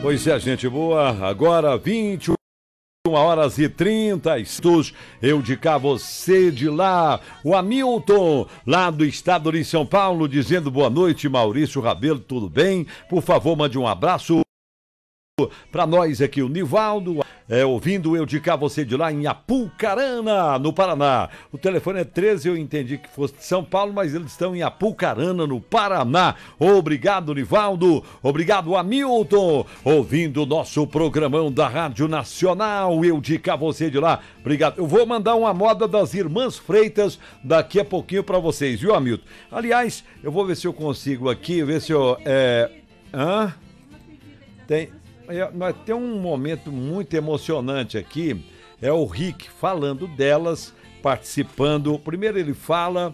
Pois é, gente boa, agora 21h30, eu de cá, você de lá, o Hamilton, lá do estado de São Paulo, dizendo boa noite, Maurício Rabelo, tudo bem? Por favor, mande um abraço para nós aqui, o Nivaldo, ouvindo eu de cá, você de lá, em Apucarana, no Paraná. O telefone é 13, eu entendi que fosse de São Paulo, mas eles estão em Apucarana, no Paraná. Obrigado, Nivaldo. Obrigado, Hamilton, ouvindo o nosso programão da Rádio Nacional, eu de cá, você de lá. Obrigado. Eu vou mandar uma moda das Irmãs Freitas daqui a pouquinho para vocês, viu, Hamilton? Aliás, eu vou ver se eu consigo aqui, ver se eu... Tem um momento muito emocionante aqui, é o Rick falando delas, participando. Primeiro ele fala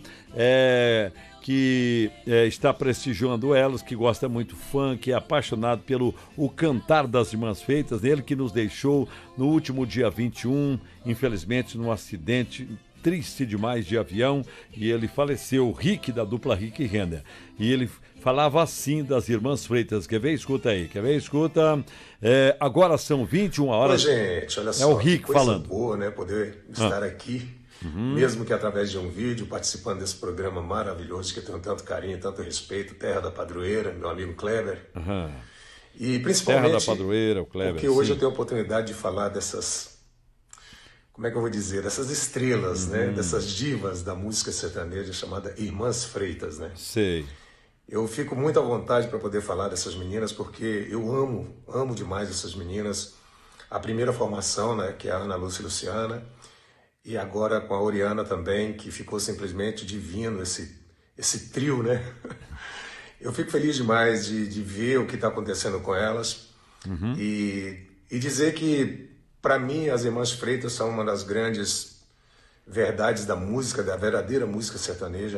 que está prestigiando elas, que gosta muito funk, é apaixonado pelo o cantar das Irmãs Freitas, ele que nos deixou no último dia 21, infelizmente num acidente triste demais de avião, e ele faleceu, o Rick, da dupla Rick e Renner. E ele falava assim das Irmãs Freitas. Quer ver? Escuta aí. Quer ver? Escuta. Agora são 21h. Oi, gente, olha só. É o Rick coisa falando. Boa, né? Poder estar aqui, mesmo que através de um vídeo, participando desse programa maravilhoso que eu tenho tanto carinho, tanto respeito, Terra da Padroeira, meu amigo Kleber. E principalmente Terra da Padroeira, o Kleber. porque hoje eu tenho a oportunidade de falar dessas... Como é que eu vou dizer? Dessas estrelas, né? Dessas divas da música sertaneja chamada Irmãs Freitas, né? Sei. Eu fico muito à vontade para poder falar dessas meninas, porque eu amo demais essas meninas. A primeira formação, né, que é a Ana Lúcia e Luciana, e agora com a Oriana também, que ficou simplesmente divino esse trio, né? Eu fico feliz demais de ver o que está acontecendo com elas e dizer que, para mim, as Irmãs Freitas são uma das grandes verdades da música, da verdadeira música sertaneja.